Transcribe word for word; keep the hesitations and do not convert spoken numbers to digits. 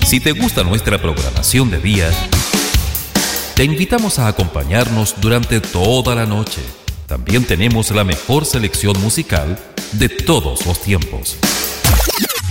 Si te gusta nuestra programación de día, te invitamos a acompañarnos durante toda la noche. También tenemos la mejor selección musical de todos los tiempos.